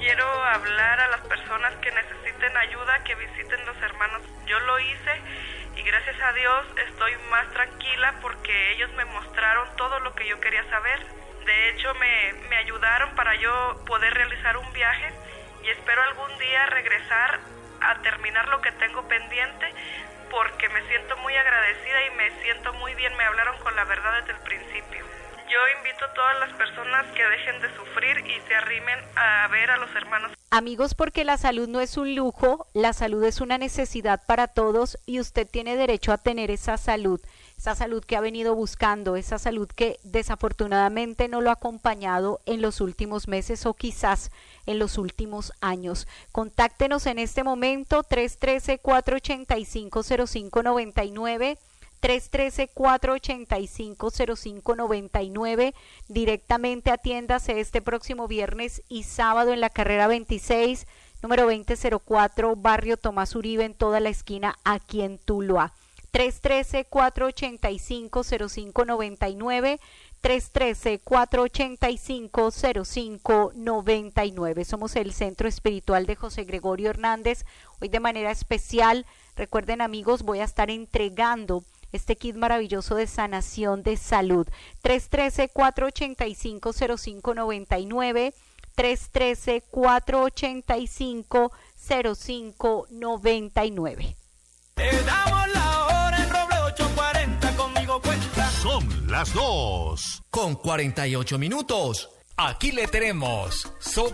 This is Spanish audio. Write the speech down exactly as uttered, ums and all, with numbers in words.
quiero hablar a las personas que necesiten ayuda, que visiten los hermanos. Yo lo hice y gracias a Dios estoy más tranquila porque ellos me mostraron todo lo que yo quería saber. De hecho, me, me ayudaron para yo poder realizar un viaje y espero algún día regresar a terminar lo que tengo pendiente porque me siento muy agradecida y me siento muy bien. Me hablaron con la verdad desde el principio. Yo invito a todas las personas que dejen de sufrir y se arrimen a ver a los hermanos. Amigos, porque la salud no es un lujo, la salud es una necesidad para todos y usted tiene derecho a tener esa salud, esa salud que ha venido buscando, esa salud que desafortunadamente no lo ha acompañado en los últimos meses o quizás en los últimos años. Contáctenos en este momento tres uno tres, cuatro ocho cinco, cero cinco nueve nueve, tres uno tres, cuatro ocho cinco, cero cinco nueve nueve. Directamente atiéndase este próximo viernes y sábado en la carrera veintiséis, número veinte cero cuatro, barrio Tomás Uribe, en toda la esquina aquí en Tuluá. tres uno tres, cuatro ocho cinco, cero cinco nueve nueve, tres uno tres, cuatro ocho cinco, cero cinco nueve nueve. Somos el Centro Espiritual de José Gregorio Hernández. Hoy de manera especial, recuerden amigos, voy a estar entregando este kit maravilloso de sanación de salud. tres uno tres, cuatro ocho cinco, cero cinco nueve nueve, tres uno tres, cuatro ocho cinco, cero cinco nueve nueve. Te damos la hora en Roble ocho cuarenta, conmigo cuenta. Son las dos. Con cuarenta y ocho minutos. Aquí le tenemos. So